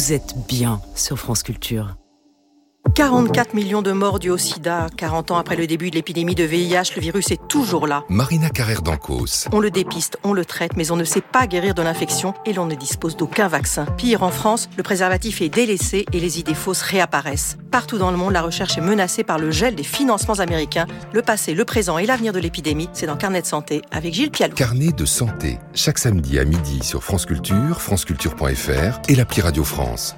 vous êtes bien sur France Culture. 44 millions de morts dus au sida. 40 ans après le début de l'épidémie de VIH, le virus est toujours là. Marina Carrère-Dancos. On le dépiste, on le traite, mais on ne sait pas guérir de l'infection et l'on ne dispose d'aucun vaccin. Pire, en France, le préservatif est délaissé et les idées fausses réapparaissent. Partout dans le monde, la recherche est menacée par le gel des financements américains. Le passé, le présent et l'avenir de l'épidémie, c'est dans Carnet de santé avec Gilles Pialou. Carnet de santé, chaque samedi à midi sur France Culture, franceculture.fr et l'appli Radio France.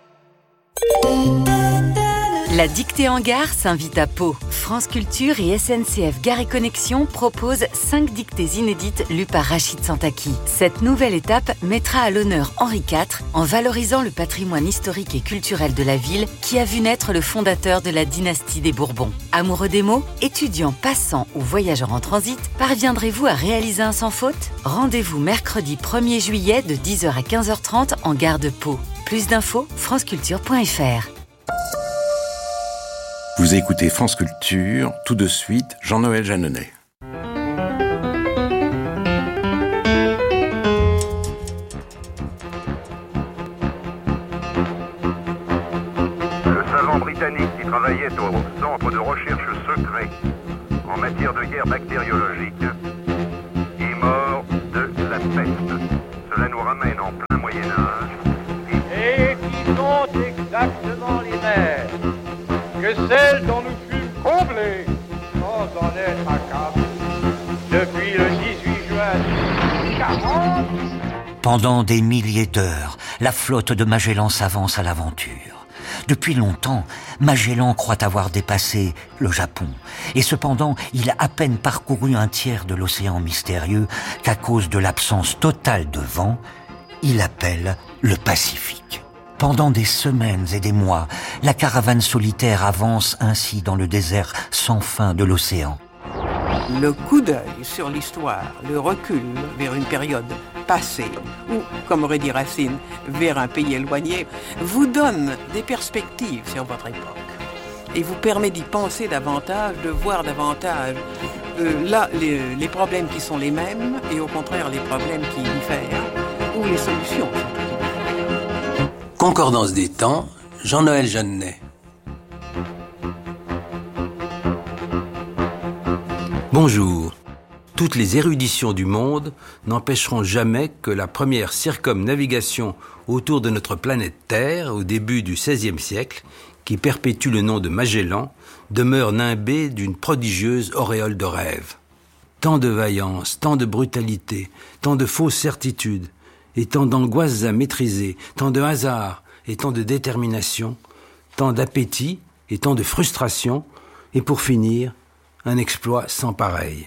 La dictée en gare s'invite à Pau. France Culture et SNCF Gare et Connexion proposent 5 dictées inédites lues par Rachid Santaki. Cette nouvelle étape mettra à l'honneur Henri IV en valorisant le patrimoine historique et culturel de la ville qui a vu naître le fondateur de la dynastie des Bourbons. Amoureux des mots, étudiants, passants ou voyageurs en transit, parviendrez-vous à réaliser un sans faute ? Rendez-vous mercredi 1er juillet de 10h à 15h30 en gare de Pau. Plus d'infos, franceculture.fr. Vous écoutez France Culture, tout de suite, Jean-Noël Jeanneney. Le savant britannique qui travaillait au centre de recherche secret en matière de guerre bactériologique est mort de la peste. Cela nous ramène en plein Moyen-Âge. Et qui sont exactement les mers que celles dont nous fûmes comblés, sans en être accablés, depuis le 18 juin 40. Pendant des milliers d'heures, la flotte de Magellan s'avance à l'aventure. Depuis longtemps, Magellan croit avoir dépassé le Japon. Et cependant, il a à peine parcouru un tiers de l'océan mystérieux qu'à cause de l'absence totale de vent, il appelle le Pacifique. Pendant des semaines et des mois, la caravane solitaire avance ainsi dans le désert sans fin de l'océan. Le coup d'œil sur l'histoire, le recul vers une période passée, ou, comme aurait dit Racine, vers un pays éloigné, vous donne des perspectives sur votre époque et vous permet d'y penser davantage, de voir davantage là les problèmes qui sont les mêmes et au contraire les problèmes qui diffèrent, ou les solutions. Concordance des temps, Jean-Noël Jeanneney. Bonjour. Toutes les éruditions du monde n'empêcheront jamais que la première circumnavigation autour de notre planète Terre, au début du XVIe siècle, qui perpétue le nom de Magellan, demeure nimbée d'une prodigieuse auréole de rêve. Tant de vaillance, tant de brutalité, tant de fausses certitudes, et tant d'angoisses à maîtriser, tant de hasard et tant de détermination, tant d'appétit et tant de frustration, et pour finir, un exploit sans pareil.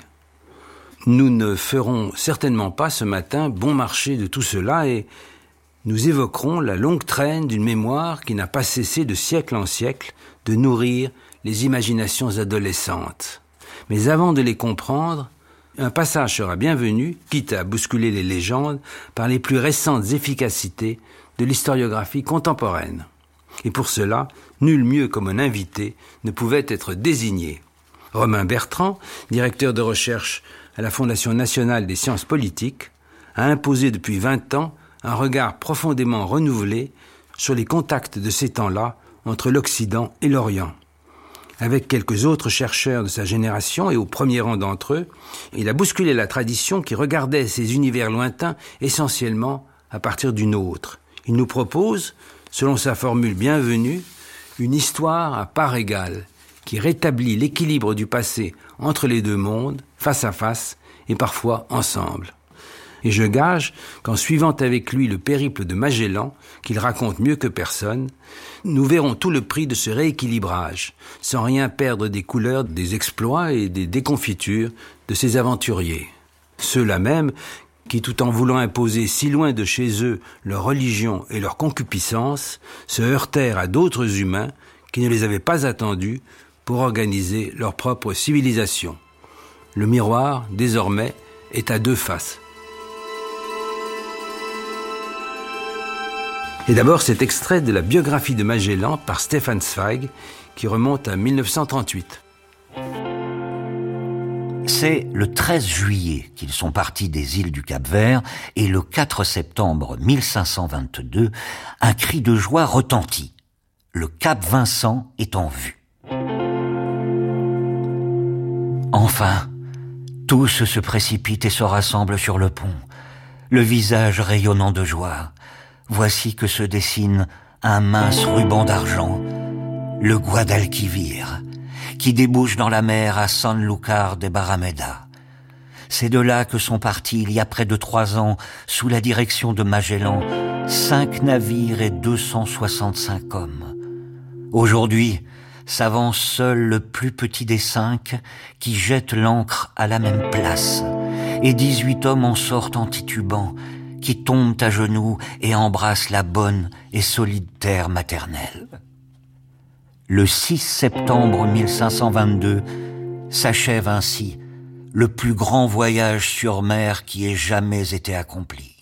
Nous ne ferons certainement pas ce matin bon marché de tout cela et nous évoquerons la longue traîne d'une mémoire qui n'a pas cessé de siècle en siècle de nourrir les imaginations adolescentes. Mais avant de les comprendre, un passage sera bienvenu, quitte à bousculer les légendes, par les plus récentes efficacités de l'historiographie contemporaine. Et pour cela, nul mieux comme un invité ne pouvait être désigné. Romain Bertrand, directeur de recherche à la Fondation nationale des sciences politiques, a imposé depuis 20 ans un regard profondément renouvelé sur les contacts de ces temps-là entre l'Occident et l'Orient. Avec quelques autres chercheurs de sa génération et au premier rang d'entre eux, il a bousculé la tradition qui regardait ces univers lointains essentiellement à partir d'une autre. Il nous propose, selon sa formule bienvenue, une histoire à part égale qui rétablit l'équilibre du passé entre les deux mondes, face à face et parfois ensemble. Et je gage qu'en suivant avec lui le périple de Magellan, qu'il raconte mieux que personne, nous verrons tout le prix de ce rééquilibrage, sans rien perdre des couleurs, des exploits et des déconfitures de ces aventuriers. Ceux-là même qui, tout en voulant imposer si loin de chez eux leur religion et leur concupiscence, se heurtèrent à d'autres humains qui ne les avaient pas attendus pour organiser leur propre civilisation. Le miroir, désormais, est à deux faces. Et d'abord cet extrait de la biographie de Magellan par Stefan Zweig qui remonte à 1938. C'est le 13 juillet qu'ils sont partis des îles du Cap-Vert et le 4 septembre 1522, un cri de joie retentit. Le Cap Vincent est en vue. Enfin, tous se précipitent et se rassemblent sur le pont, le visage rayonnant de joie. Voici que se dessine un mince ruban d'argent, le Guadalquivir, qui débouche dans la mer à Sanlúcar de Barrameda. C'est de là que sont partis il y a près de 3 ans, sous la direction de Magellan, 5 navires et 265 hommes. Aujourd'hui, s'avance seul le plus petit des 5 qui jette l'ancre à la même place, et 18 hommes en sortent en titubant, qui tombent à genoux et embrassent la bonne et solide terre maternelle. Le 6 septembre 1522 s'achève ainsi le plus grand voyage sur mer qui ait jamais été accompli.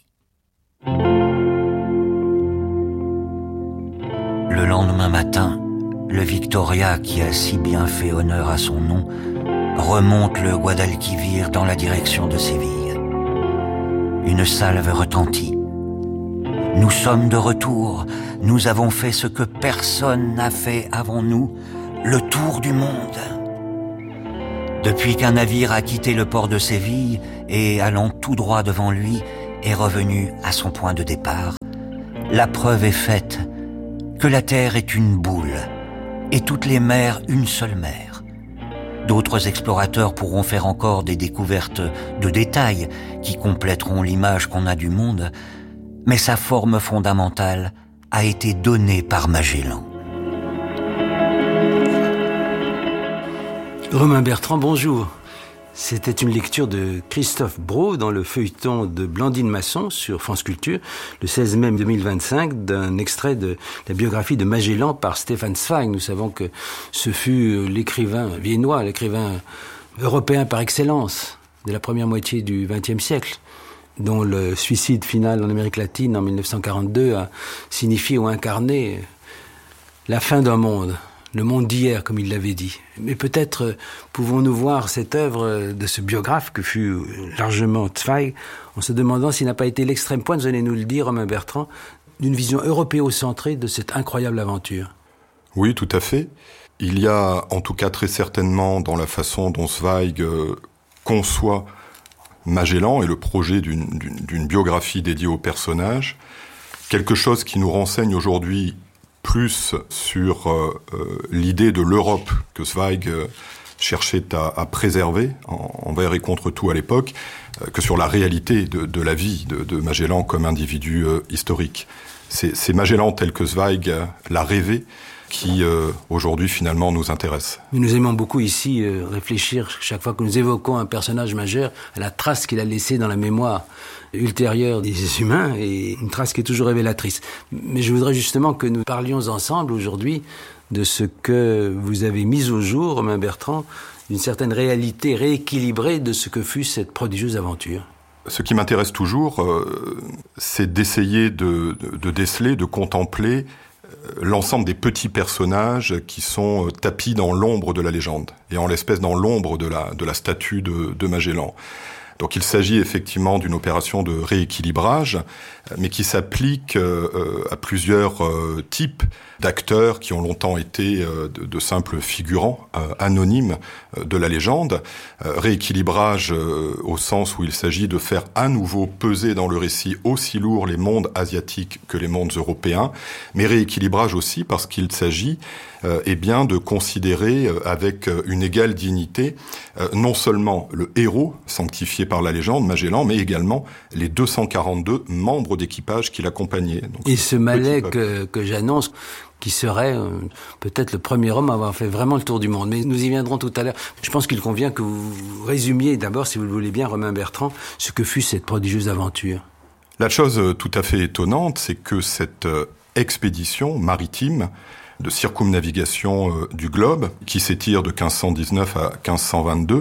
Le lendemain matin, le Victoria, qui a si bien fait honneur à son nom, remonte le Guadalquivir dans la direction de Séville. Une salve retentit. Nous sommes de retour. Nous avons fait ce que personne n'a fait avant nous, le tour du monde. Depuis qu'un navire a quitté le port de Séville et, allant tout droit devant lui, est revenu à son point de départ, la preuve est faite que la terre est une boule et toutes les mers une seule mer. D'autres explorateurs pourront faire encore des découvertes de détails qui compléteront l'image qu'on a du monde, mais sa forme fondamentale a été donnée par Magellan. Romain Bertrand, bonjour. C'était une lecture de Christophe Brault dans le feuilleton de Blandine Masson sur France Culture, le 16 mai 2025, d'un extrait de la biographie de Magellan par Stefan Zweig. Nous savons que ce fut l'écrivain viennois, l'écrivain européen par excellence de la première moitié du XXe siècle, dont le suicide final en Amérique latine en 1942 a signifié ou incarné la fin d'un monde. Le monde d'hier, comme il l'avait dit. Mais peut-être pouvons-nous voir cette œuvre de ce biographe que fut largement Zweig, en se demandant s'il n'a pas été l'extrême point, vous allez nous le dire, Romain Bertrand, d'une vision européocentrée de cette incroyable aventure. Oui, tout à fait. Il y a, en tout cas très certainement, dans la façon dont Zweig conçoit Magellan et le projet d'une biographie dédiée au personnage, quelque chose qui nous renseigne aujourd'hui plus sur l'idée de l'Europe que Zweig cherchait à préserver envers et contre tout à l'époque, que sur la réalité de la vie de Magellan comme individu historique. C'est Magellan tel que Zweig l'a rêvé qui aujourd'hui finalement nous intéresse. Mais nous aimons beaucoup ici réfléchir chaque fois que nous évoquons un personnage majeur à la trace qu'il a laissée dans la mémoire ultérieure des humains, et une trace qui est toujours révélatrice. Mais je voudrais justement que nous parlions ensemble aujourd'hui de ce que vous avez mis au jour, Romain Bertrand, d'une certaine réalité rééquilibrée de ce que fut cette prodigieuse aventure. Ce qui m'intéresse toujours, c'est d'essayer de déceler, de contempler l'ensemble des petits personnages qui sont tapis dans l'ombre de la légende, et en l'espèce dans l'ombre de la statue de Magellan. Donc il s'agit effectivement d'une opération de rééquilibrage, mais qui s'applique à plusieurs types d'acteurs qui ont longtemps été de simples figurants anonymes de la légende. Rééquilibrage au sens où il s'agit de faire à nouveau peser dans le récit aussi lourd les mondes asiatiques que les mondes européens, mais rééquilibrage aussi parce qu'il s'agit bien de considérer avec une égale dignité non seulement le héros sanctifié par la légende, Magellan, mais également les 242 membres d'équipage qui l'accompagnaient. Donc, et ce Malais que j'annonce, qui serait peut-être le premier homme à avoir fait vraiment le tour du monde. Mais nous y viendrons tout à l'heure. Je pense qu'il convient que vous résumiez d'abord, si vous le voulez bien, Romain Bertrand, ce que fut cette prodigieuse aventure. La chose tout à fait étonnante, c'est que cette expédition maritime de circumnavigation du globe, qui s'étire de 1519 à 1522,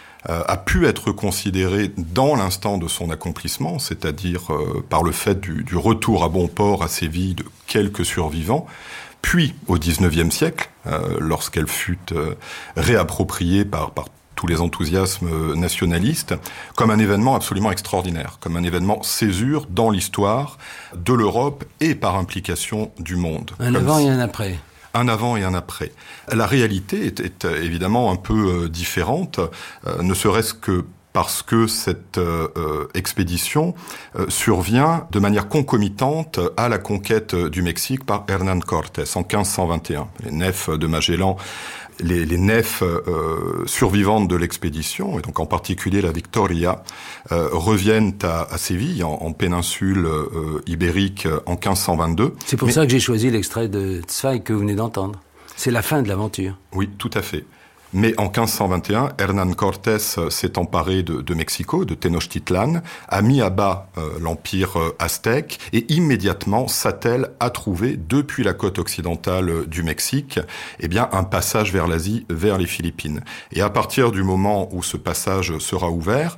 a pu être considérée dans l'instant de son accomplissement, c'est-à-dire par le fait du retour à bon port à Séville de quelques survivants, puis au XIXe siècle, lorsqu'elle fut réappropriée par tous les enthousiasmes nationalistes, comme un événement absolument extraordinaire, comme un événement césure dans l'histoire de l'Europe et par implication du monde. Un avant et un après. Un avant et un après. La réalité est évidemment un peu différente, ne serait-ce que parce que cette expédition survient de manière concomitante à la conquête du Mexique par Hernán Cortés en 1521. Les nefs de Magellan, les nefs survivantes de l'expédition, et donc en particulier la Victoria, reviennent à Séville, en péninsule ibérique, en 1522. C'est pour ça que j'ai choisi l'extrait de Zweig que vous venez d'entendre. C'est la fin de l'aventure. Oui, tout à fait. Mais en 1521, Hernán Cortés s'est emparé de Mexico, de Tenochtitlan, a mis à bas l'empire aztèque et immédiatement s'attelle à trouver, depuis la côte occidentale du Mexique, un passage vers l'Asie, vers les Philippines. Et à partir du moment où ce passage sera ouvert,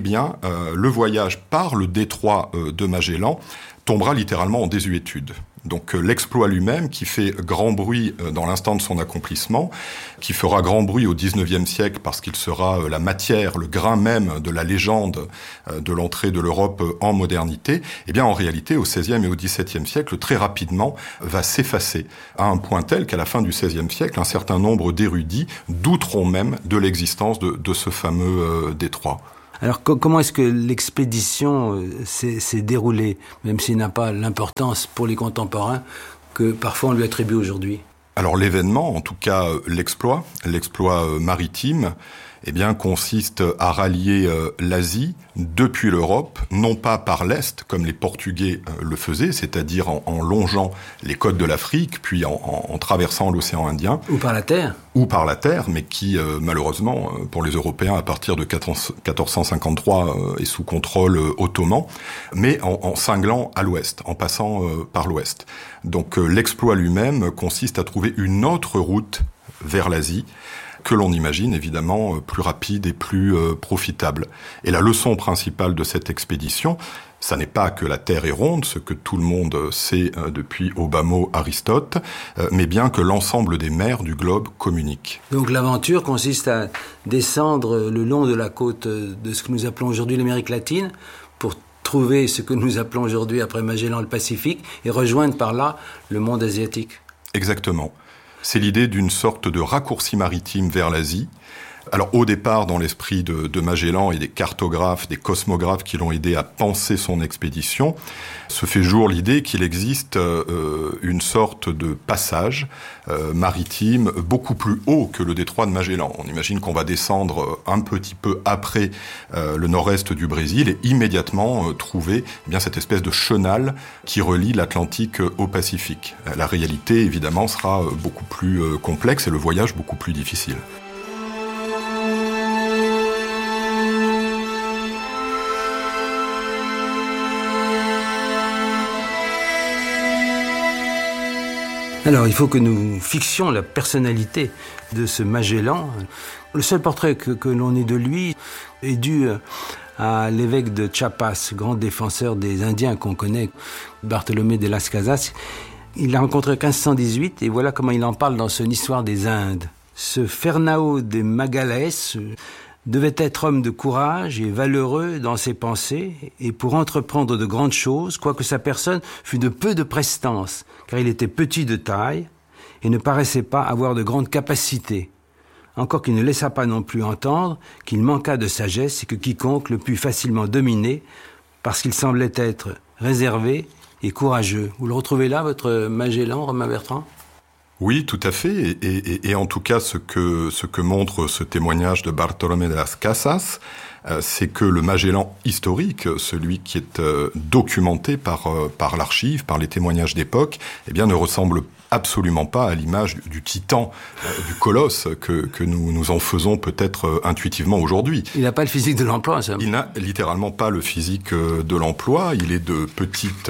le voyage par le détroit de Magellan tombera littéralement en désuétude. Donc l'exploit lui-même, qui fait grand bruit dans l'instant de son accomplissement, qui fera grand bruit au XIXe siècle parce qu'il sera la matière, le grain même de la légende de l'entrée de l'Europe en modernité, en réalité, au XVIe et au XVIIe siècle, très rapidement, va s'effacer à un point tel qu'à la fin du XVIe siècle, un certain nombre d'érudits douteront même de l'existence de ce fameux détroit. Alors comment est-ce que l'expédition s'est déroulée, même s'il n'a pas l'importance pour les contemporains que parfois on lui attribue aujourd'hui? Alors l'événement, en tout cas l'exploit maritime, consiste à rallier l'Asie depuis l'Europe, non pas par l'Est, comme les Portugais le faisaient, c'est-à-dire en longeant les côtes de l'Afrique, puis en traversant l'océan Indien. Ou par la terre. Ou par la terre, mais qui, malheureusement, pour les Européens, à partir de 1453, est sous contrôle ottoman, mais en cinglant à l'ouest, en passant par l'ouest. Donc l'exploit lui-même consiste à trouver une autre route vers l'Asie, que l'on imagine évidemment plus rapide et plus profitable. Et la leçon principale de cette expédition, ça n'est pas que la Terre est ronde, ce que tout le monde sait depuis au bas mot Aristote, mais bien que l'ensemble des mers du globe communiquent. Donc l'aventure consiste à descendre le long de la côte de ce que nous appelons aujourd'hui l'Amérique latine, pour trouver ce que nous appelons aujourd'hui, après Magellan, le Pacifique, et rejoindre par là le monde asiatique. Exactement. C'est l'idée d'une sorte de raccourci maritime vers l'Asie. Alors au départ, dans l'esprit de Magellan et des cartographes, des cosmographes qui l'ont aidé à penser son expédition, se fait jour l'idée qu'il existe une sorte de passage maritime beaucoup plus haut que le détroit de Magellan. On imagine qu'on va descendre un petit peu après le nord-est du Brésil et immédiatement trouver cette espèce de chenal qui relie l'Atlantique au Pacifique. La réalité, évidemment, sera beaucoup plus complexe et le voyage beaucoup plus difficile. Alors, il faut que nous fixions la personnalité de ce Magellan. Le seul portrait que l'on ait de lui est dû à l'évêque de Chiapas, grand défenseur des Indiens qu'on connaît, Bartolomé de las Casas. Il l'a rencontré en 1518 et voilà comment il en parle dans son Histoire des Indes. Ce Fernão de Magalhães devait être homme de courage et valeureux dans ses pensées, et pour entreprendre de grandes choses, quoique sa personne fût de peu de prestance, car il était petit de taille et ne paraissait pas avoir de grandes capacités, encore qu'il ne laissa pas non plus entendre qu'il manqua de sagesse et que quiconque le put facilement dominer, parce qu'il semblait être réservé et courageux. Vous le retrouvez là, votre Magellan, Romain Bertrand ? Oui, tout à fait. Et en tout cas, ce que montre ce témoignage de Bartolomé de las Casas, c'est que le Magellan historique, celui qui est documenté par l'archive, par les témoignages d'époque, ne ressemble absolument pas à l'image du titan, du colosse que nous en faisons peut-être intuitivement aujourd'hui. Il n'a pas le physique de l'emploi, ça. Il n'a littéralement pas le physique de l'emploi. Il est de petite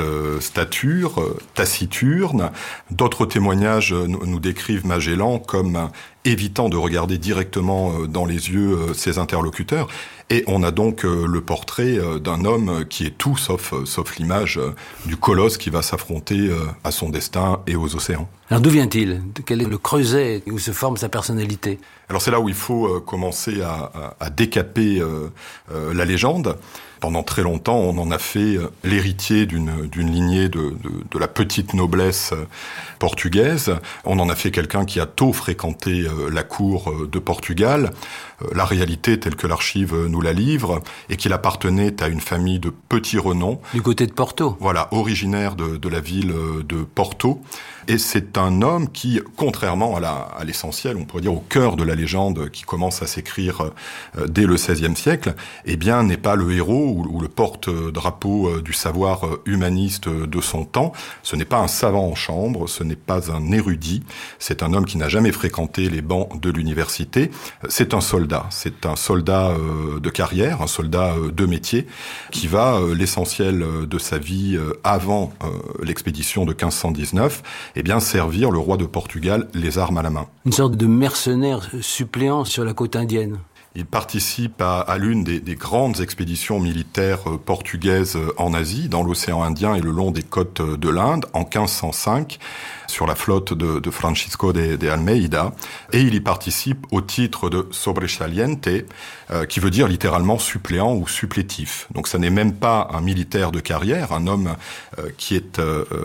stature, taciturne. D'autres témoignages nous décrivent Magellan comme évitant de regarder directement dans les yeux ses interlocuteurs. Et on a donc le portrait d'un homme qui est tout sauf l'image du colosse qui va s'affronter à son destin et aux océans. Alors d'où vient-il ? Quel est le creuset où se forme sa personnalité ? Alors c'est là où il faut commencer à décaper la légende. Pendant très longtemps, on en a fait l'héritier d'une lignée de la petite noblesse portugaise. On en a fait quelqu'un qui a tôt fréquenté la cour de Portugal. La réalité, telle que l'archive nous la livre, est qu'il appartenait à une famille de petits renom. Du côté de Porto. Voilà, originaire de la ville de Porto. Et c'est un homme qui, contrairement à l'essentiel, on pourrait dire au cœur de la légende qui commence à s'écrire dès le XVIe siècle, eh bien, n'est pas le héros ou le porte-drapeau du savoir humaniste de son temps. Ce n'est pas un savant en chambre, ce n'est pas un érudit, c'est un homme qui n'a jamais fréquenté les bancs de l'université. C'est un soldat de carrière, un soldat de métier, qui va, l'essentiel de sa vie avant l'expédition de 1519, eh bien, servir le roi de Portugal les armes à la main. Une sorte de mercenaire suppléant sur la côte indienne. Il participe à l'une des grandes expéditions militaires portugaises en Asie, dans l'océan Indien et le long des côtes de l'Inde, en 1505, sur la flotte de Francisco de Almeida. Et il y participe au titre de sobresaliente, qui veut dire littéralement suppléant ou supplétif. Donc ça n'est même pas un militaire de carrière, un homme qui est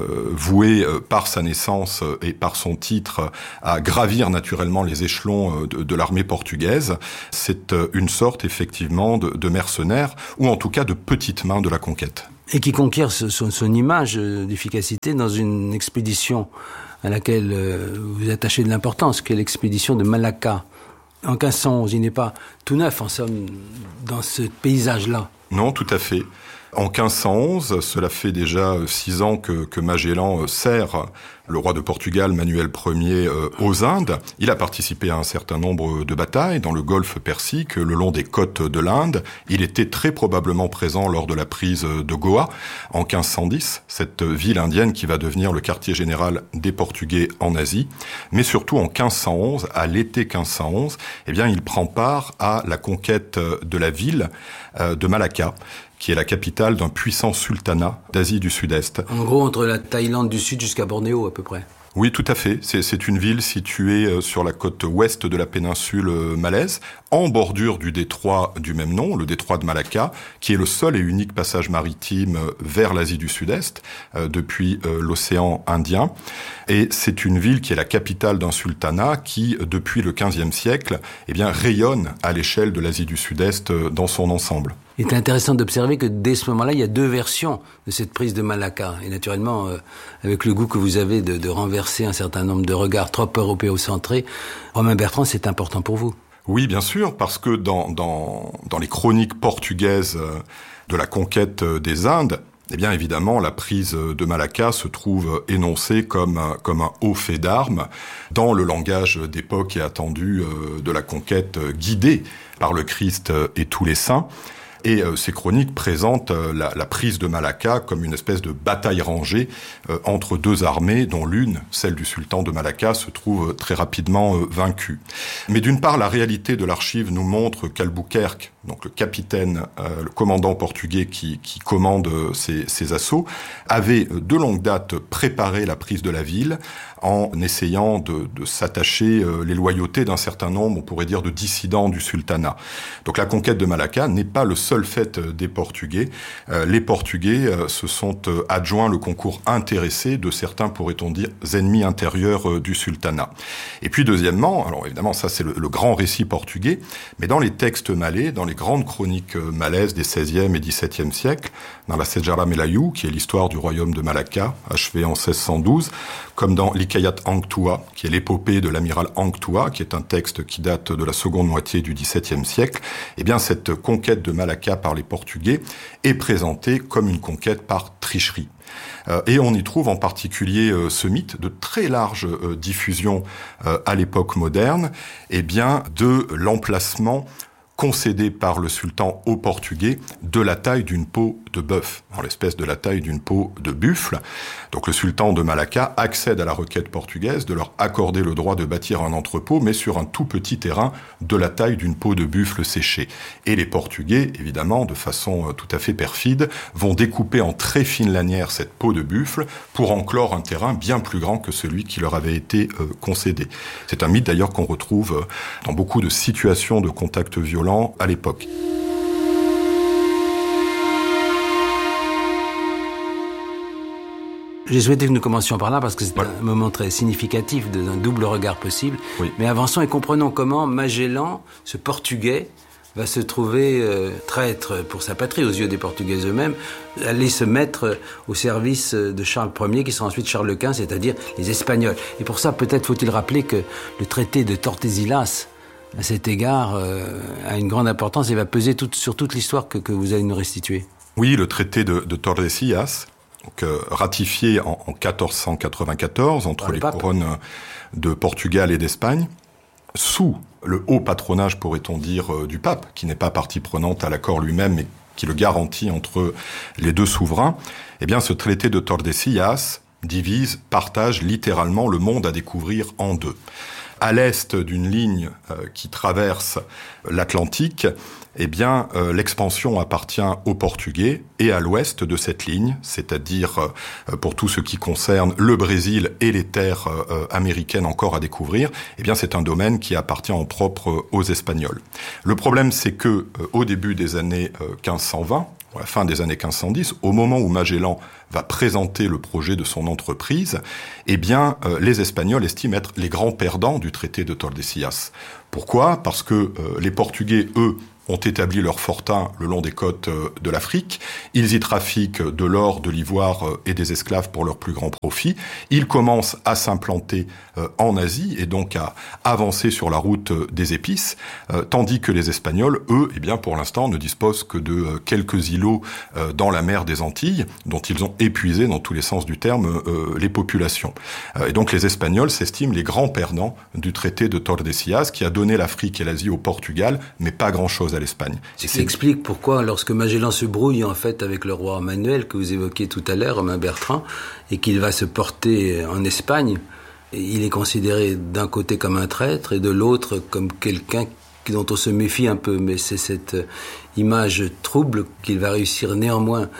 voué par sa naissance et par son titre à gravir naturellement les échelons de l'armée portugaise. C'est une sorte effectivement de mercenaire, ou en tout cas de petite main de la conquête. Et qui conquiert son image d'efficacité dans une expédition à laquelle vous attachez de l'importance, qui est l'expédition de Malacca. En 1511, il n'est pas tout neuf, en somme, dans ce paysage-là. Non, tout à fait. En 1511, cela fait déjà 6 ans que Magellan sert le roi de Portugal, Manuel Ier, aux Indes. Il a participé à un certain nombre de batailles dans le golfe Persique, le long des côtes de l'Inde. Il était très probablement présent lors de la prise de Goa en 1510, cette ville indienne qui va devenir le quartier général des Portugais en Asie. Mais surtout en 1511, à l'été 1511, eh bien, il prend part à la conquête de la ville de Malacca, qui est la capitale d'un puissant sultanat d'Asie du Sud-Est. En gros, entre la Thaïlande du Sud jusqu'à Bornéo, à peu près. Oui, tout à fait. C'est une ville située sur la côte ouest de la péninsule malaise, en bordure du détroit du même nom, le détroit de Malacca, qui est le seul et unique passage maritime vers l'Asie du Sud-Est, depuis l'océan Indien. Et c'est une ville qui est la capitale d'un sultanat qui, depuis le XVe siècle, eh bien, rayonne à l'échelle de l'Asie du Sud-Est dans son ensemble. Il est intéressant d'observer que dès ce moment-là, il y a 2 versions de cette prise de Malacca. Et naturellement, avec le goût que vous avez de renverser un certain nombre de regards trop européocentrés, Romain Bertrand, c'est important pour vous. Oui, bien sûr, parce que dans les chroniques portugaises de la conquête des Indes, eh bien évidemment, la prise de Malacca se trouve énoncée comme un haut fait d'armes dans le langage d'époque et attendu de la conquête guidée par le Christ et tous les saints. Et ces chroniques présentent la prise de Malacca comme une espèce de bataille rangée entre 2 armées, dont l'une, celle du sultan de Malacca, se trouve très rapidement vaincue. Mais d'une part, la réalité de l'archive nous montre qu'Albuquerque, donc le capitaine, le commandant portugais qui commande ces assauts, avait de longue date préparé la prise de la ville en essayant de s'attacher les loyautés d'un certain nombre, on pourrait dire, de dissidents du sultanat. Donc la conquête de Malacca n'est pas le seul fait des Portugais. Les Portugais se sont adjoints le concours intéressé de certains, pourrait-on dire, ennemis intérieurs du sultanat. Et puis deuxièmement, alors évidemment ça c'est le grand récit portugais, mais dans les textes malais, dans les grandes chroniques malaises des XVIe et XVIIe siècles, dans la Sejarah Melayu, qui est l'histoire du royaume de Malacca, achevée en 1612, comme dans l'Hikayat Hang Tuah, qui est l'épopée de l'amiral Hang Tuah, qui est un texte qui date de la seconde moitié du XVIIe siècle, eh bien cette conquête de Malacca par les Portugais est présentée comme une conquête par tricherie. Et on y trouve en particulier ce mythe de très large diffusion à l'époque moderne, eh bien de l'emplacement concédée par le sultan aux Portugais de la taille d'une peau de bœuf, en l'espèce de la taille d'une peau de buffle. Donc le sultan de Malacca accède à la requête portugaise de leur accorder le droit de bâtir un entrepôt, mais sur un tout petit terrain de la taille d'une peau de buffle séchée. Et les Portugais, évidemment, de façon tout à fait perfide, vont découper en très fines lanières cette peau de buffle pour enclore un terrain bien plus grand que celui qui leur avait été concédé. C'est un mythe d'ailleurs qu'on retrouve dans beaucoup de situations de contact violent à l'époque. J'ai souhaité que nous commencions par là parce que c'est un moment très significatif d'un double regard possible. Oui. Mais avançons et comprenons comment Magellan, ce Portugais, va se trouver traître pour sa patrie aux yeux des Portugais eux-mêmes, aller se mettre au service de Charles Ier, qui sera ensuite Charles Quint, c'est-à-dire les Espagnols. Et pour ça, peut-être faut-il rappeler que le traité de Tordesillas, à cet égard, a une grande importance et va peser sur toute l'histoire que vous allez nous restituer. Oui, le traité de Tordesillas, donc, ratifié en 1494 entre les couronnes de Portugal et d'Espagne, sous le haut patronage, pourrait-on dire, du pape, qui n'est pas partie prenante à l'accord lui-même, mais qui le garantit entre les deux souverains. Eh bien, ce traité de Tordesillas partage littéralement le monde à découvrir en deux. À l'est d'une ligne qui traverse l'Atlantique, eh bien, l'expansion appartient aux Portugais, et à l'ouest de cette ligne, c'est-à-dire pour tout ce qui concerne le Brésil et les terres américaines encore à découvrir, eh bien, c'est un domaine qui appartient en propre aux Espagnols. Le problème, c'est que au début des années 1520, à la fin des années 1510, au moment où Magellan va présenter le projet de son entreprise, eh bien, les Espagnols estiment être les grands perdants du traité de Tordesillas. Pourquoi ? Parce que les Portugais, eux, ont établi leur fortin le long des côtes de l'Afrique. Ils y trafiquent de l'or, de l'ivoire et des esclaves pour leur plus grand profit. Ils commencent à s'implanter en Asie et donc à avancer sur la route des épices, tandis que les Espagnols, eux, eh bien, pour l'instant, ne disposent que de quelques îlots dans la mer des Antilles, dont ils ont épuisé, dans tous les sens du terme, les populations. Et donc les Espagnols s'estiment les grands perdants du traité de Tordesillas, qui a donné l'Afrique et l'Asie au Portugal, mais pas grand-chose à l'Espagne. Ce qui explique pourquoi, lorsque Magellan se brouille en fait avec le roi Manuel, que vous évoquiez tout à l'heure, Romain Bertrand, et qu'il va se porter en Espagne, il est considéré d'un côté comme un traître et de l'autre comme quelqu'un dont on se méfie un peu. Mais c'est cette image trouble qu'il va réussir néanmoins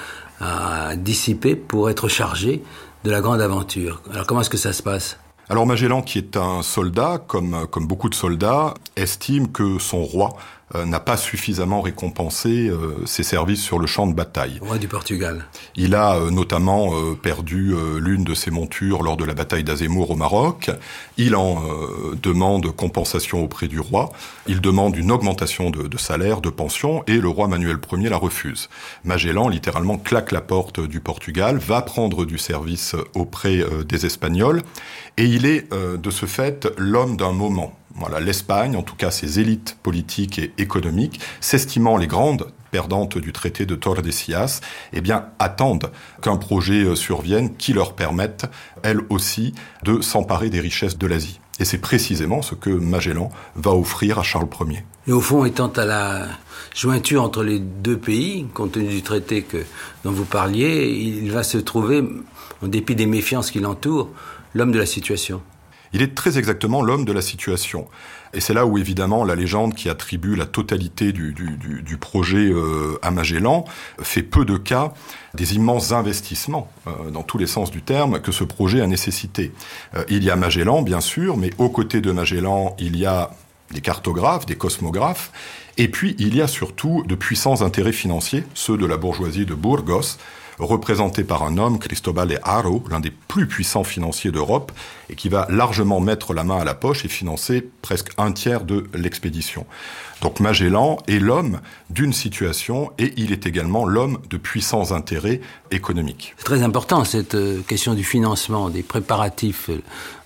à dissiper pour être chargé de la grande aventure. Alors comment est-ce que ça se passe ? Alors Magellan, qui est un soldat, comme beaucoup de soldats, estime que son roi n'a pas suffisamment récompensé ses services sur le champ de bataille. Roi du Portugal. Il a notamment perdu l'une de ses montures lors de la bataille d'Azemmour au Maroc. Il en demande compensation auprès du roi. Il demande une augmentation de salaire, de pension, et le roi Manuel Ier la refuse. Magellan, littéralement, claque la porte du Portugal, va prendre du service auprès des Espagnols, et il est de ce fait l'homme d'un moment. Voilà, l'Espagne, en tout cas ses élites politiques et économiques, s'estimant les grandes perdantes du traité de Tordesillas, eh bien, attendent qu'un projet survienne qui leur permette, elles aussi, de s'emparer des richesses de l'Asie. Et c'est précisément ce que Magellan va offrir à Charles Ier. Et au fond, étant à la jointure entre les deux pays, compte tenu du traité dont vous parliez, il va se trouver, en dépit des méfiances qui l'entourent, l'homme de la situation. Il est très exactement l'homme de la situation. Et c'est là où, évidemment, la légende qui attribue la totalité du projet à Magellan fait peu de cas des immenses investissements, dans tous les sens du terme, que ce projet a nécessité. Il y a Magellan, bien sûr, mais aux côtés de Magellan, il y a des cartographes, des cosmographes, et puis il y a surtout de puissants intérêts financiers, ceux de la bourgeoisie de Burgos, représenté par un homme, Cristóbal de Haro, l'un des plus puissants financiers d'Europe, et qui va largement mettre la main à la poche et financer presque un tiers de l'expédition. Donc Magellan est l'homme d'une situation, et il est également l'homme de puissants intérêts économiques. C'est très important, cette question du financement, des préparatifs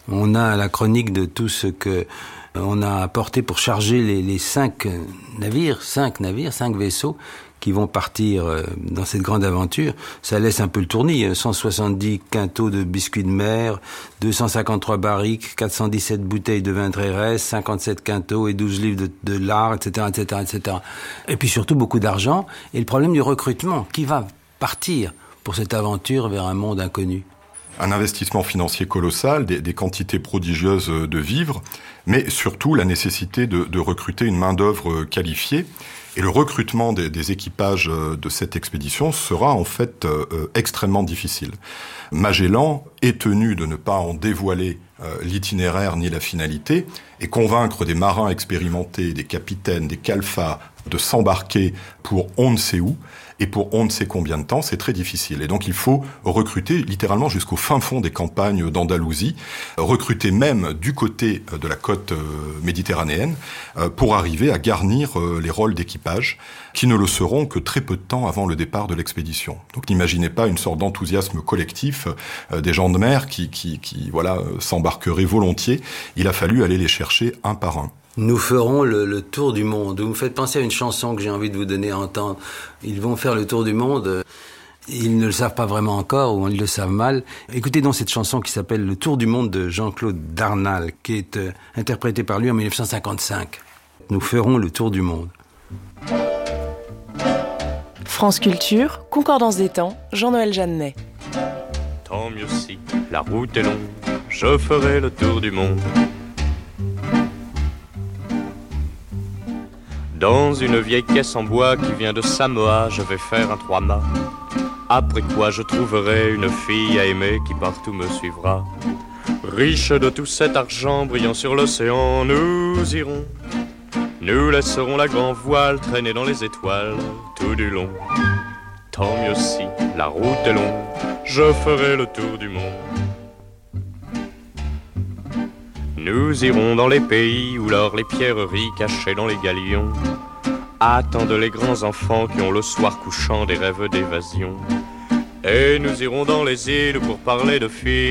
On a la chronique de tout ce que on a apporté pour charger les 5 vaisseaux qui vont partir dans cette grande aventure. Ça laisse un peu le tournis. 170 quintaux de biscuits de mer, 253 barriques, 417 bouteilles de vin Trérès, 57 quintaux et 12 livres de lard, etc., etc., etc. Et puis surtout beaucoup d'argent. Et le problème du recrutement. Qui va partir pour cette aventure vers un monde inconnu? Un investissement financier colossal, des quantités prodigieuses de vivres, mais surtout la nécessité de recruter une main-d'œuvre qualifiée. Et le recrutement des équipages de cette expédition sera en fait extrêmement difficile. Magellan est tenu de ne pas en dévoiler l'itinéraire ni la finalité, et convaincre des marins expérimentés, des capitaines, des calfats, de s'embarquer pour on ne sait où, et pour on ne sait combien de temps, c'est très difficile. Et donc il faut recruter littéralement jusqu'au fin fond des campagnes d'Andalousie, recruter même du côté de la côte méditerranéenne, pour arriver à garnir les rôles d'équipage, qui ne le seront que très peu de temps avant le départ de l'expédition. Donc n'imaginez pas une sorte d'enthousiasme collectif des gens de mer qui s'embarqueraient volontiers. Il a fallu aller les chercher un par un. Nous ferons le tour du monde. Vous me faites penser à une chanson que j'ai envie de vous donner à entendre. Ils vont faire le tour du monde. Ils ne le savent pas vraiment encore, ou ils le savent mal. Écoutez donc cette chanson qui s'appelle Le Tour du monde de Jean-Claude Darnal, qui est interprétée par lui en 1955. Nous ferons le tour du monde. France Culture, Concordance des temps, Jean-Noël Jeannet. Tant mieux si la route est longue, je ferai le tour du monde. Dans une vieille caisse en bois qui vient de Samoa, je vais faire un 3-mâts. Après quoi je trouverai une fille à aimer qui partout me suivra. Riche de tout cet argent brillant sur l'océan, nous irons. Nous laisserons la grand voile traîner dans les étoiles tout du long. Tant mieux si la route est longue, je ferai le tour du monde. Nous irons dans les pays où l'or, les pierreries cachées dans les galions attendent les grands enfants qui ont le soir couchant des rêves d'évasion. Et nous irons dans les îles pour parler de filles